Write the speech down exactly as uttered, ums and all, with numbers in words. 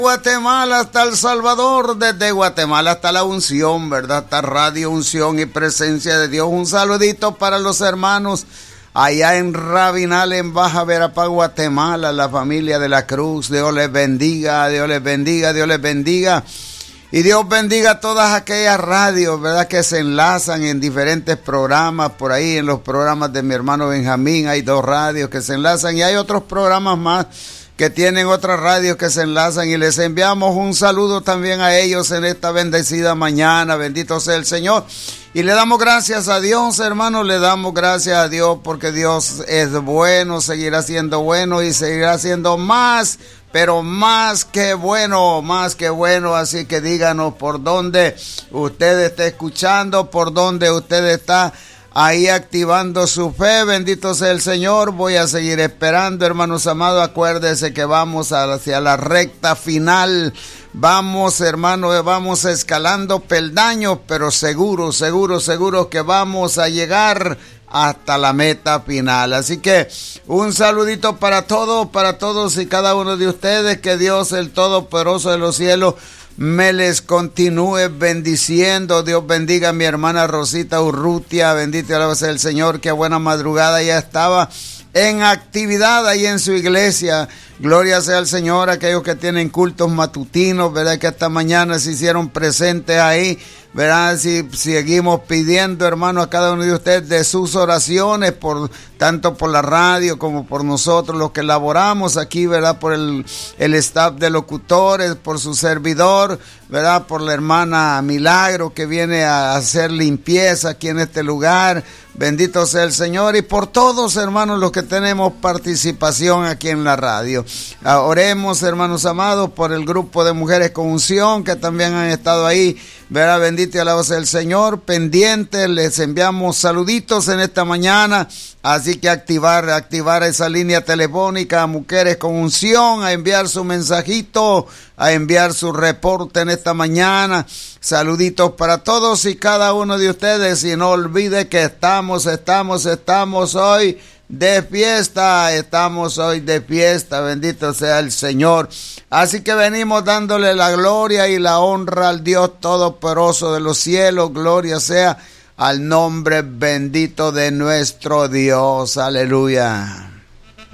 Guatemala hasta El Salvador, desde Guatemala hasta la Unción, ¿verdad? Hasta Radio Unción y Presencia de Dios. Un saludito para los hermanos allá en Rabinal, en Baja Verapaz, Guatemala, la familia de la Cruz. Dios les bendiga, Dios les bendiga, Dios les bendiga. Y Dios bendiga todas aquellas radios, ¿verdad?, que se enlazan en diferentes programas. Por ahí en los programas de mi hermano Benjamín hay dos radios que se enlazan y hay otros programas más que tienen otras radios que se enlazan, y les enviamos un saludo también a ellos en esta bendecida mañana. Bendito sea el Señor. Y le damos gracias a Dios, hermanos, le damos gracias a Dios porque Dios es bueno, seguirá siendo bueno y seguirá siendo más, pero más que bueno, más que bueno. Así que díganos por dónde usted está escuchando, por dónde usted está ahí activando su fe. Bendito sea el Señor. Voy a seguir esperando, hermanos amados. Acuérdense que vamos hacia la recta final. Vamos, hermanos, vamos escalando peldaños, pero seguro, seguro, seguro que vamos a llegar hasta la meta final. Así que un saludito para todos, para todos y cada uno de ustedes. Que Dios, el Todopoderoso de los cielos, me les continúe bendiciendo. Dios bendiga a mi hermana Rosita Urrutia. Bendito y alabado sea el Señor. Qué buena madrugada, ya estaba en actividad ahí en su iglesia. Gloria sea al Señor. Aquellos que tienen cultos matutinos, verdad, que esta mañana se hicieron presentes ahí, verdad. Si seguimos pidiendo, hermano, a cada uno de ustedes de sus oraciones, por tanto por la radio como por nosotros los que laboramos aquí, verdad, por el, el staff de locutores, por su servidor, verdad, por la hermana Milagro que viene a hacer limpieza aquí en este lugar. Bendito sea el Señor. Y por todos, hermanos, los que tenemos participación aquí en la radio. Oremos, hermanos amados, por el grupo de mujeres con unción que también han estado ahí, verá, bendito y alabado sea el Señor, pendientes. Les enviamos saluditos en esta mañana, así que activar, activar esa línea telefónica a mujeres con unción, a enviar su mensajito, a enviar su reporte en esta mañana. Saluditos para todos y cada uno de ustedes, y no olvide que estamos, estamos, estamos hoy de fiesta, estamos hoy de fiesta, bendito sea el Señor. Así que venimos dándole la gloria y la honra al Dios Todopoderoso de los cielos. Gloria sea al nombre bendito de nuestro Dios. Aleluya.